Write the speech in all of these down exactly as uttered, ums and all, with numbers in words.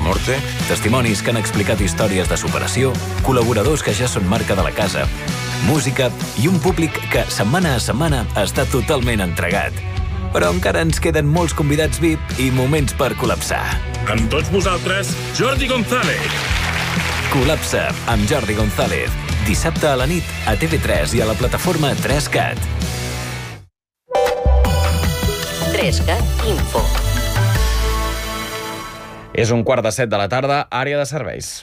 Morte, testimonis que han explicat històries de superació, col·laboradors que ja són marca de la casa, música i un públic que, setmana a setmana, està totalment entregat. Però encara ens queden molts convidats V I P i moments per col·lapsar. Amb tots vosaltres, Jordi González. Col·lapsa amb Jordi González. Dissabte a la nit a T V tres i a la plataforma tres cat. tres cat Info. És un quart de set de la tarda, àrea de serveis.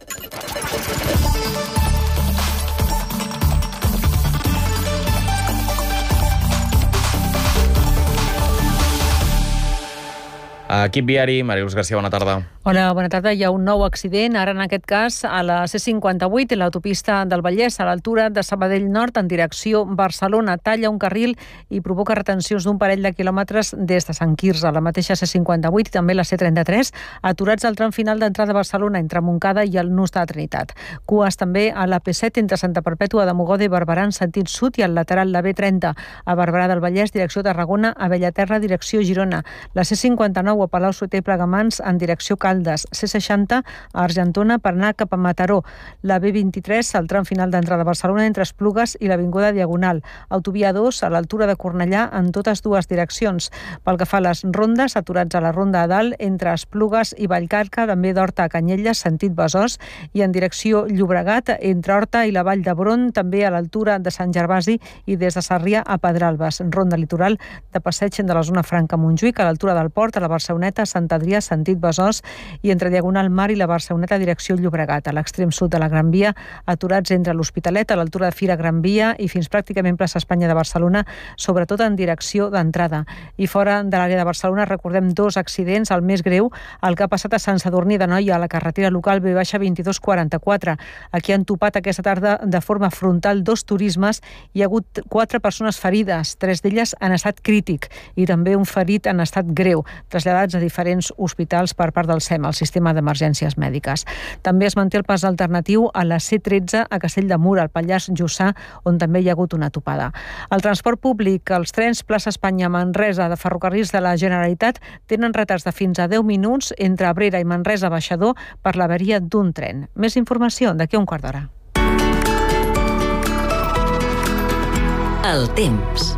Equip viari, Marius Garcia, bona tarda. Hola, bona tarda. Hi ha un nou accident, ara en aquest cas a la C cinquanta-vuit, a l'autopista del Vallès, a l'altura de Sabadell Nord, en direcció Barcelona. Talla un carril i provoca retencions d'un parell de quilòmetres des de Sant Quirze, la mateixa C cinquanta-vuit i també la C trenta-tres, aturats al tram final d'entrada a Barcelona, entre Montcada i el Nus de la Trinitat. Cues també a la P set entre Santa Perpètua de Mogoda i Barberà en sentit sud i al lateral la B trenta, a Barberà del Vallès, direcció Tarragona, a Bellaterra, direcció Girona. La C cinquanta-nou a Palau-solter i Plegamans en direcció Caldes, C seixanta a Argentona per anar cap a Mataró, la B vint-i-tres al tram final d'entrada a Barcelona entre Esplugues i l'Avinguda Diagonal, autovia dos a l'altura de Cornellà en totes dues direccions. Pel que fa a les rondes, aturats a la ronda a dalt entre Esplugues i Vallcarca, també d'Horta a Canyelles, sentit Besòs, i en direcció Llobregat entre Horta i la Vall d'Hebron, també a l'altura de Sant Gervasi i des de Sarrià a Pedralbes. Ronda litoral de passeig de la zona Franca-Montjuïc a l'altura del Port, a la Barceloneta, Sant Adrià, sentit Besòs, i entre Diagonal Mar i la Barceloneta, direcció Llobregat. A l'extrem sud de la Gran Via, aturats entre l'Hospitalet, a l'altura de Fira Gran Via i fins pràcticament plaça Espanya de Barcelona, sobretot en direcció d'entrada. I fora de l'àrea de Barcelona recordem dos accidents, el més greu, el que ha passat a Sant Sadurní d'Anoia, a la carretera local B vint-i-dos quaranta-quatre. Aquí han topat aquesta tarda de forma frontal dos turismes i hi ha hagut quatre persones ferides, tres d'elles en estat crític i també un ferit en estat greu, traslladats a diferents hospitals per part del S E M, el Sistema d'Emergències Mèdiques. També es manté el pas alternatiu a la C tretze a Castell de Mur, al Pallars Jussà, on també hi ha hagut una topada. El transport públic, els trens Plaça Espanya, Manresa, de Ferrocarrils de la Generalitat, tenen retards de fins a deu minuts entre Abrera i Manresa Baixador per l'avaria d'un tren. Més informació d'aquí a un quart d'hora. El temps.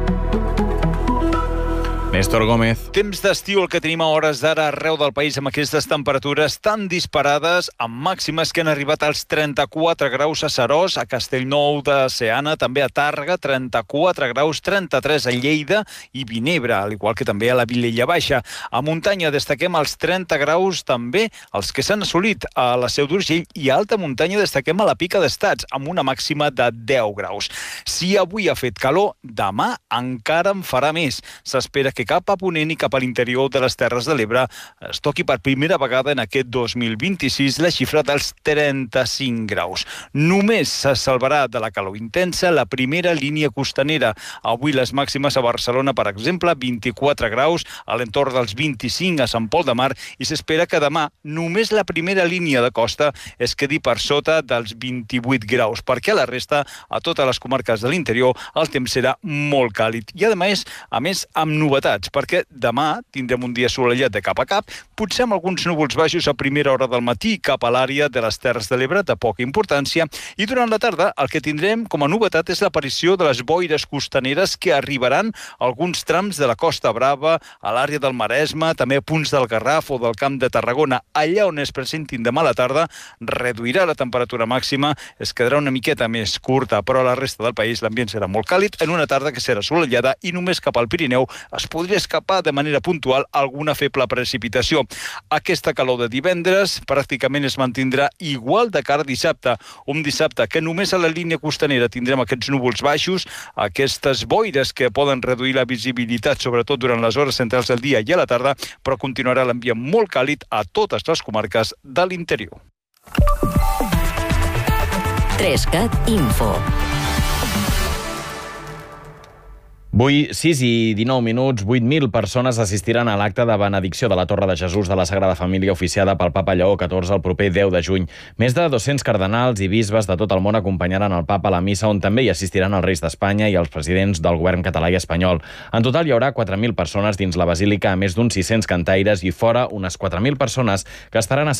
Néstor Gómez. Temps d'estiu el que tenim a hores d'ara arreu del país amb aquestes temperatures tan disparades, amb màximes que han arribat als trenta-quatre graus a Seròs, a Castellnou de Seana, també a Tàrrega, trenta-quatre graus, trenta-tres a Lleida i Vinebre, al igual que també a la Vilella Baixa. A muntanya destaquem els trenta graus també els que s'han assolit a la Seu d'Urgell i a alta muntanya destaquem a la Pica d'Estats, amb una màxima de deu graus. Si avui ha fet calor, demà encara en farà més. S'espera que cap a ponent i cap a l'interior de les Terres de l'Ebre es toqui per primera vegada en aquest dos mil vint-i-sis la xifra dels trenta-cinc graus. Només se salvarà de la calor intensa la primera línia costanera. Avui les màximes a Barcelona, per exemple, vint-i-quatre graus, a l'entorn dels vint-i-cinc a Sant Pol de Mar, i s'espera que demà només la primera línia de costa es quedi per sota dels vint-i-vuit graus, perquè a la resta, a totes les comarques de l'interior, el temps serà molt càlid. I a més, a més amb novetats, perquè demà tindrem un dia assolellat de cap a cap, potser amb alguns núvols baixos a primera hora del matí cap a l'àrea de les Terres de l'Ebre, de poca importància, i durant la tarda el que tindrem com a novetat és l'aparició de les boires costaneres que arribaran a alguns trams de la Costa Brava, a l'àrea del Maresme, també a punts del Garraf o del Camp de Tarragona. Allà on es presentin demà a la tarda reduirà la temperatura màxima, es quedarà una miqueta més curta, però a la resta del país l'ambient serà molt càlid en una tarda que serà assolellada i només cap al Pirineu es podria escapar de manera puntual alguna feble precipitació. Aquesta calor de divendres pràcticament es mantindrà igual de cara a dissabte. Un dissabte que només a la línia costanera tindrem aquests núvols baixos, aquestes boires que poden reduir la visibilitat, sobretot durant les hores centrals del dia i a la tarda, però continuarà l'ambient molt càlid a totes les comarques de l'interior. tres cat Info. Avui, sis i dinou minuts, vuit mil persones assistiran a l'acte de benedicció de la Torre de Jesús de la Sagrada Família oficiada pel papa Lleó catorze el proper deu de juny. Més de dos-cents cardenals i bisbes de tot el món acompanyaran el papa a la missa, on també hi assistiran els reis d'Espanya i els presidents del govern català i espanyol. En total hi haurà quatre mil persones dins la basílica, a més d'uns sis-cents cantaires, i fora unes quatre mil persones que estaran